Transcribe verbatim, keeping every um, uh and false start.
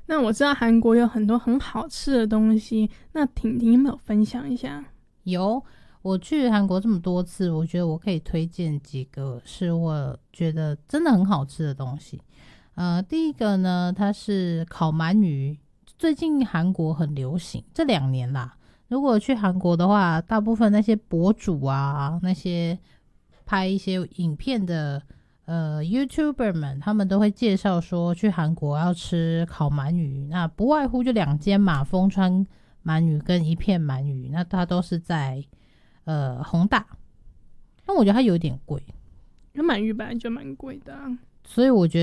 那我知道韩国有很多很好吃的东西，那婷婷有没有分享一下？ 有，我去韩国这么多次，我觉得我可以推荐几个是我觉得真的很好吃的东西。呃，第一个呢，它是烤鳗鱼，最近韩国很流行，这两年啦。如果去韩国的话，大部分那些博主啊，那些拍一些影片的呃 YouTuber 们，他们都会介绍说去韩国要吃烤鳗鱼，那不外乎就两间嘛，丰川鳗鱼跟一片鳗鱼，那它都是在呃弘大，但我觉得它有点贵， 因为鳗鱼本来就蛮贵的啊。 所以我觉得